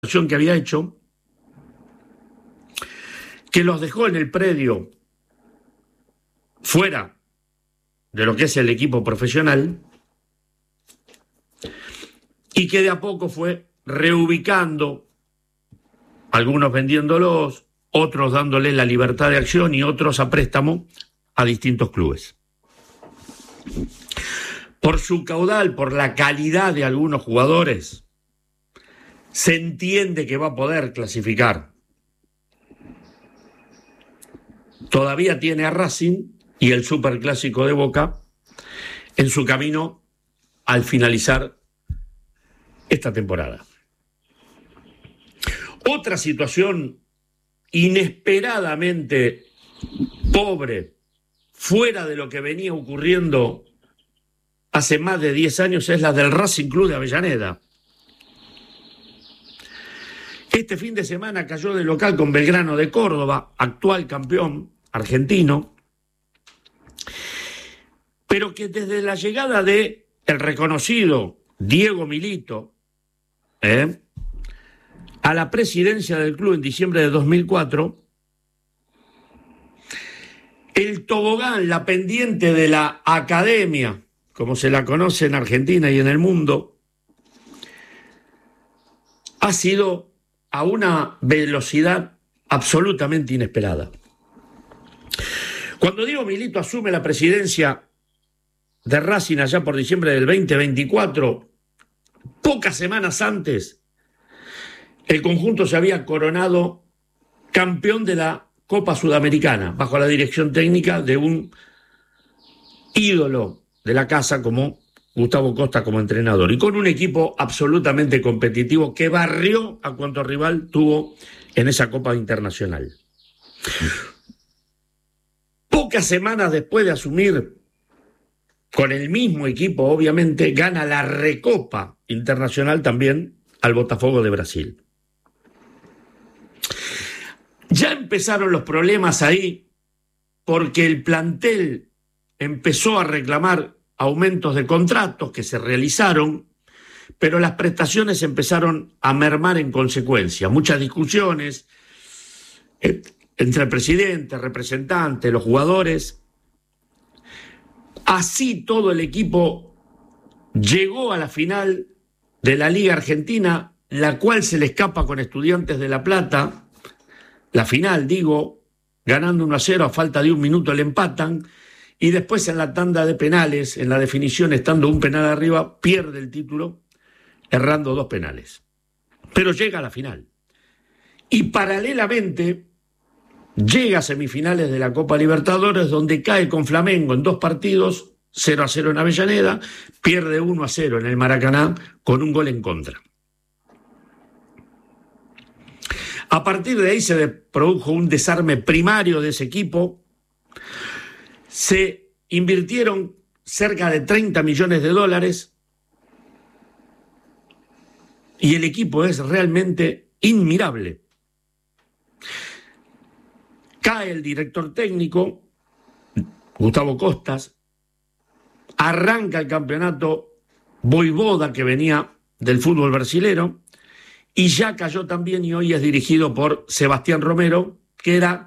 que había hecho, que los dejó en el predio fuera de lo que es el equipo profesional y que de a poco fue reubicando, algunos vendiéndolos, otros dándoles la libertad de acción y otros a préstamo a distintos clubes. Por su caudal, por la calidad de algunos jugadores, se entiende que va a poder clasificar. Todavía tiene a Racing y el Superclásico de Boca en su camino al finalizar esta temporada. Otra situación inesperadamente pobre, fuera de lo que venía ocurriendo hace más de 10 años, es la del Racing Club de Avellaneda. Este fin de semana cayó de local con Belgrano de Córdoba, actual campeón argentino, pero que desde la llegada de el reconocido Diego Milito a la presidencia del club en diciembre de 2004, el tobogán, la pendiente de la academia, como se la conoce en Argentina y en el mundo, ha sido a una velocidad absolutamente inesperada. Cuando Diego Milito asume la presidencia de Racing allá por diciembre del 2024, pocas semanas antes, el conjunto se había coronado campeón de la Copa Sudamericana, bajo la dirección técnica de un ídolo de la casa como Gustavo Costa como entrenador, y con un equipo absolutamente competitivo que barrió a cuanto rival tuvo en esa Copa Internacional. Pocas semanas después de asumir, con el mismo equipo obviamente, gana la Recopa Internacional también al Botafogo de Brasil. Ya empezaron los problemas ahí porque el plantel empezó a reclamar aumentos de contratos que se realizaron, pero las prestaciones empezaron a mermar en consecuencia. Muchas discusiones entre el presidente, representantes, los jugadores. Así todo el equipo llegó a la final de la Liga Argentina, la cual se le escapa con Estudiantes de La Plata. La final, digo, ganando 1-0, a falta de un minuto le empatan, y después en la tanda de penales, en la definición, estando un penal arriba, pierde el título, errando 2 penales. Pero llega a la final. Y paralelamente llega a semifinales de la Copa Libertadores, donde cae con Flamengo en 2 partidos, 0-0 en Avellaneda, pierde 1-0 en el Maracaná con un gol en contra. A partir de ahí se produjo un desarme primario de ese equipo. Se invirtieron cerca de $30 millones y el equipo es realmente inmirable. Cae el director técnico, Gustavo Costas, arranca el campeonato Voivoda, que venía del fútbol brasilero, y ya cayó también, y hoy es dirigido por Sebastián Romero, que era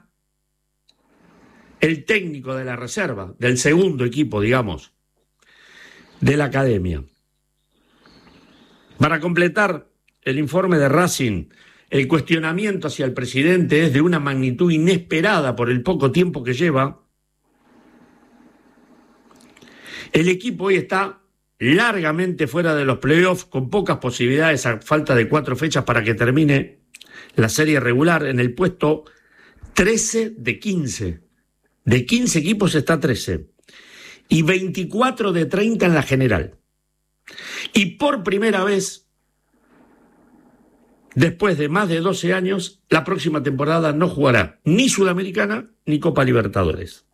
el técnico de la reserva, del segundo equipo, digamos, de la academia. Para completar el informe de Racing, el cuestionamiento hacia el presidente es de una magnitud inesperada por el poco tiempo que lleva. El equipo hoy está largamente fuera de los playoffs, con pocas posibilidades a falta de 4 fechas para que termine la serie regular, en el puesto 13 de 15. De 15 equipos está 13. Y 24 de 30 en la general. Y por primera vez, después de más de 12 años, la próxima temporada no jugará ni Sudamericana ni Copa Libertadores.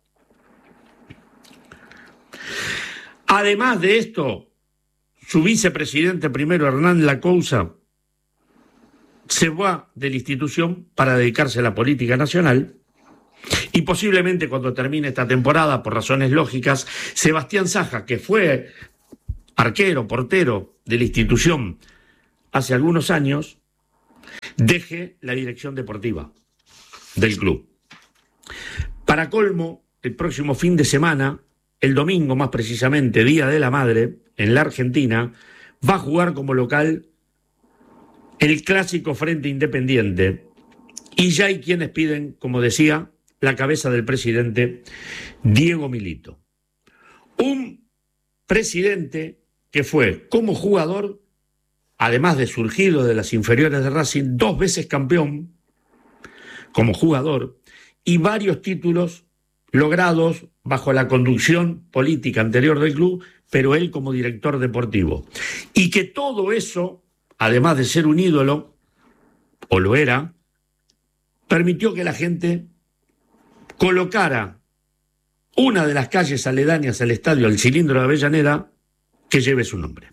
Además de esto, su vicepresidente primero, Hernán Lacouza, se va de la institución para dedicarse a la política nacional, y posiblemente cuando termine esta temporada, por razones lógicas, Sebastián Saja, que fue arquero, portero de la institución hace algunos años, deje la dirección deportiva del club. Para colmo, el próximo fin de semana, el domingo más precisamente, Día de la Madre, en la Argentina, va a jugar como local el clásico Frente Independiente. Y ya hay quienes piden, como decía, la cabeza del presidente Diego Milito. Un presidente que fue, como jugador, además de surgido de las inferiores de Racing, 2 veces campeón como jugador y varios títulos logrados bajo la conducción política anterior del club, pero él como director deportivo. Y que todo eso, además de ser un ídolo, o lo era, permitió que la gente colocara una de las calles aledañas al estadio, al Cilindro de Avellaneda, que lleve su nombre.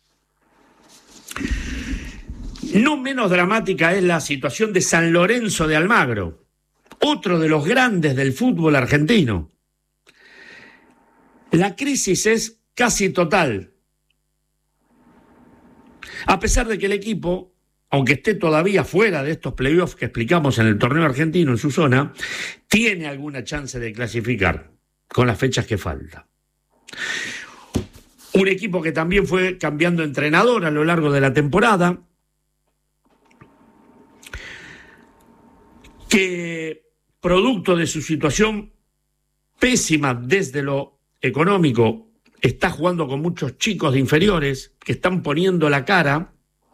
No menos dramática es la situación de San Lorenzo de Almagro, otro de los grandes del fútbol argentino. La crisis es casi total. A pesar de que el equipo, aunque esté todavía fuera de estos playoffs que explicamos en el torneo argentino en su zona, tiene alguna chance de clasificar con las fechas que faltan. Un equipo que también fue cambiando entrenador a lo largo de la temporada, que producto de su situación pésima desde lo económico, está jugando con muchos chicos de inferiores que están poniendo la cara,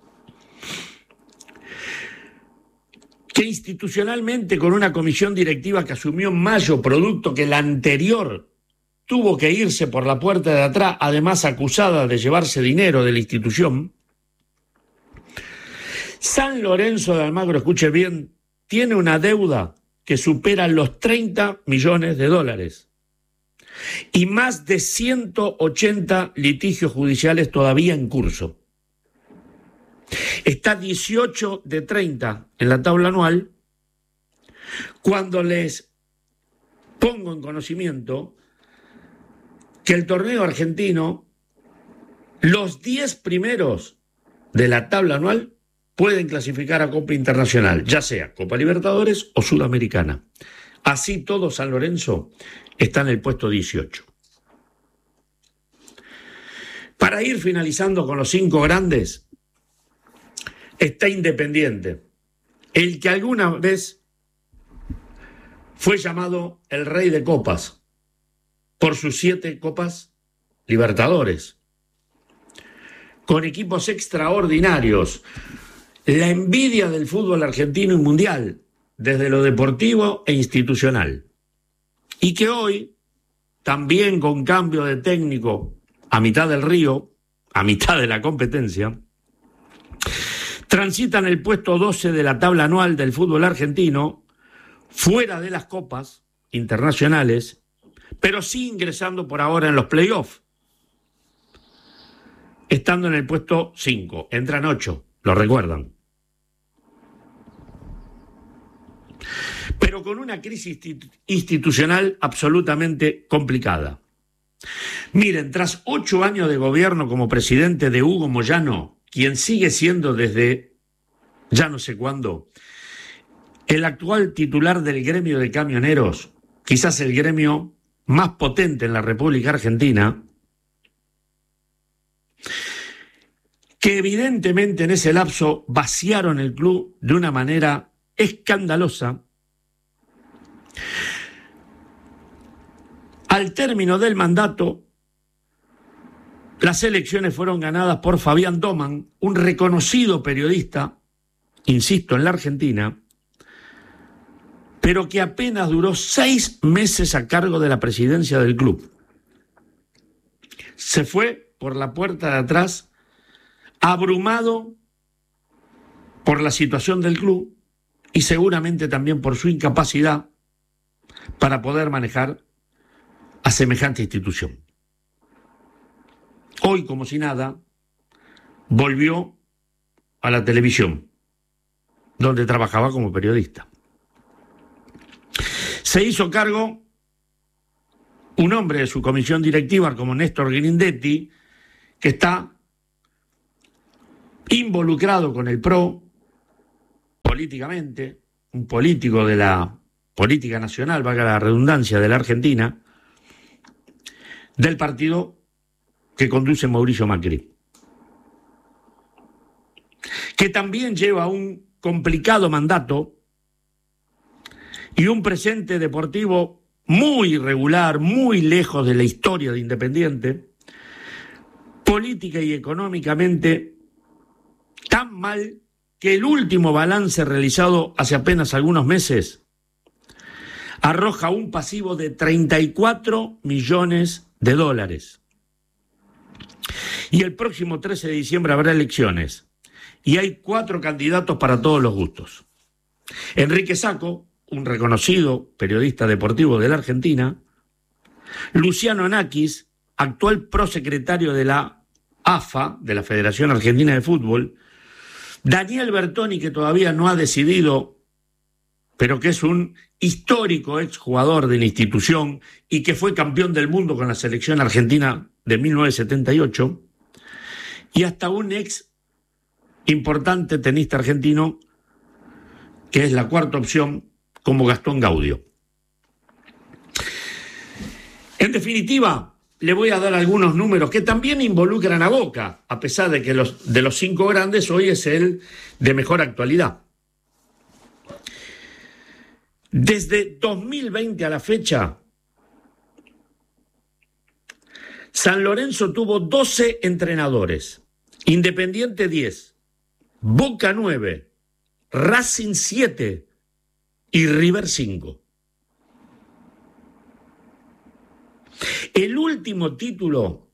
que institucionalmente con una comisión directiva que asumió en mayo, producto que la anterior tuvo que irse por la puerta de atrás, además acusada de llevarse dinero de la institución. San Lorenzo de Almagro, escuche bien, tiene una deuda que supera los 30 millones de dólares y más de 180 litigios judiciales todavía en curso. Está 18 de 30 en la tabla anual. Cuando les pongo en conocimiento que el torneo argentino, los 10 primeros de la tabla anual pueden clasificar a Copa Internacional, ya sea Copa Libertadores o Sudamericana. Así todo, San Lorenzo está en el puesto 18. Para ir finalizando con los 5 grandes, está Independiente, el que alguna vez fue llamado el Rey de Copas por sus 7 Copas Libertadores, con equipos extraordinarios, la envidia del fútbol argentino y mundial, desde lo deportivo e institucional, y que hoy, también con cambio de técnico a mitad del río, a mitad de la competencia, transitan el puesto 12 de la tabla anual del fútbol argentino, fuera de las copas internacionales, pero sí ingresando por ahora en los playoffs, estando en el puesto 5, entran 8, lo recuerdan. Pero con una crisis institucional absolutamente complicada. Miren, tras 8 años de gobierno como presidente de Hugo Moyano, quien sigue siendo desde ya no sé cuándo el actual titular del gremio de camioneros, quizás el gremio más potente en la República Argentina, que evidentemente en ese lapso vaciaron el club de una manera escandalosa. Al término del mandato, las elecciones fueron ganadas por Fabián Doman, un reconocido periodista, insisto, en la Argentina, pero que apenas duró 6 meses a cargo de la presidencia del club. Se fue por la puerta de atrás, abrumado por la situación del club y seguramente también por su incapacidad para poder manejar a semejante institución. Hoy, como si nada, volvió a la televisión, donde trabajaba como periodista. Se hizo cargo un hombre de su comisión directiva como Néstor Grindetti, que está involucrado con el PRO, políticamente, un político de la política nacional, valga la redundancia, de la Argentina, del partido que conduce Mauricio Macri, que también lleva un complicado mandato y un presente deportivo muy irregular, muy lejos de la historia de Independiente, política y económicamente tan mal que el último balance realizado hace apenas algunos meses arroja un pasivo de 34 millones de dólares. Y el próximo 13 de diciembre habrá elecciones y hay 4 candidatos para todos los gustos. Enrique Sacco, un reconocido periodista deportivo de la Argentina; Luciano Nakis, actual prosecretario de la AFA, de la Federación Argentina de Fútbol; Daniel Bertoni, que todavía no ha decidido, pero que es un histórico exjugador de la institución y que fue campeón del mundo con la selección argentina de 1978, y hasta un ex importante tenista argentino, que es la cuarta opción, como Gastón Gaudio. En definitiva, le voy a dar algunos números que también involucran a Boca, a pesar de que de los 5 grandes hoy es el de mejor actualidad. Desde 2020 a la fecha, San Lorenzo tuvo 12 entrenadores, Independiente 10, Boca 9, Racing 7 y River 5. El último título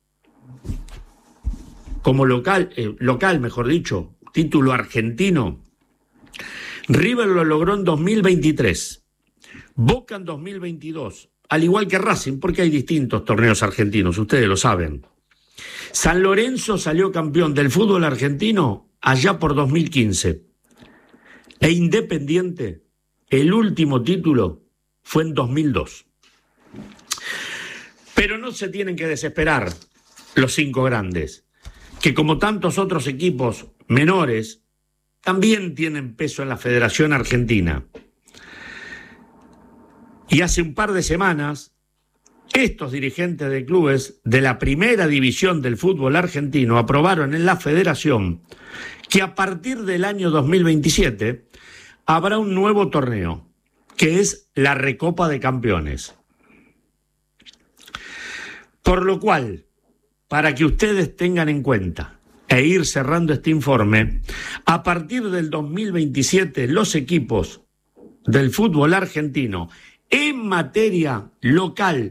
como local, mejor dicho, título argentino, River lo logró en 2023, Boca en 2022, al igual que Racing, porque hay distintos torneos argentinos, ustedes lo saben. San Lorenzo salió campeón del fútbol argentino allá por 2015. E Independiente, el último título fue en 2002. Pero no se tienen que desesperar los 5 grandes, que como tantos otros equipos menores, también tienen peso en la Federación Argentina. Y hace un par de semanas, estos dirigentes de clubes de la primera división del fútbol argentino aprobaron en la Federación que a partir del año 2027 habrá un nuevo torneo, que es la Recopa de Campeones. Por lo cual, para que ustedes tengan en cuenta e ir cerrando este informe, a partir del 2027 los equipos del fútbol argentino en materia local,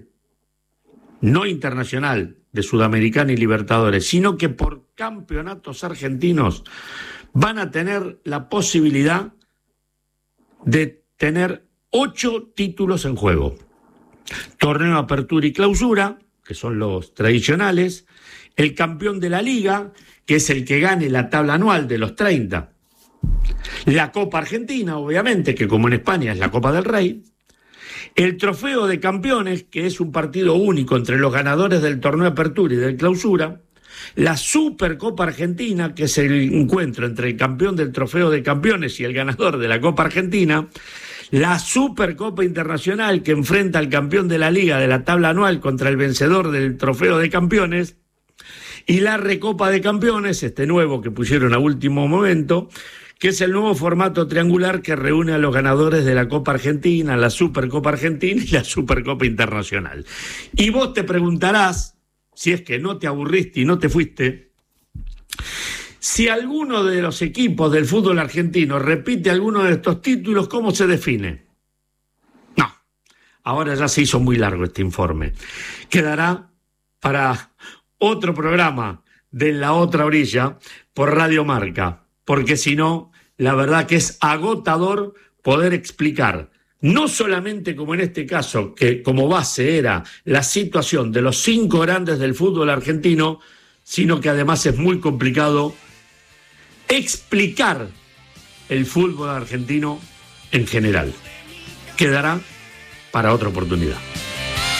no internacional, de Sudamericana y Libertadores, sino que por campeonatos argentinos van a tener la posibilidad de tener 8 títulos en juego. Torneo Apertura y Clausura, que son los tradicionales, el campeón de la Liga, que es el que gane la tabla anual de los 30, la Copa Argentina, obviamente, que como en España es la Copa del Rey, el Trofeo de Campeones, que es un partido único entre los ganadores del Torneo Apertura y del Clausura, la Supercopa Argentina, que es el encuentro entre el campeón del Trofeo de Campeones y el ganador de la Copa Argentina, la Supercopa Internacional, que enfrenta al campeón de la Liga de la tabla anual contra el vencedor del Trofeo de Campeones, y la Recopa de Campeones, este nuevo que pusieron a último momento, que es el nuevo formato triangular que reúne a los ganadores de la Copa Argentina, la Supercopa Argentina y la Supercopa Internacional. Y vos te preguntarás, si es que no te aburriste y no te fuiste, si alguno de los equipos del fútbol argentino repite alguno de estos títulos, ¿cómo se define? No, ahora ya se hizo muy largo este informe. Quedará para otro programa de La Otra Orilla por Radio Marca, porque si no, la verdad que es agotador poder explicar, no solamente como en este caso, que como base era la situación de los 5 grandes del fútbol argentino, sino que además es muy complicado explicar el fútbol argentino en general. Quedará para otra oportunidad.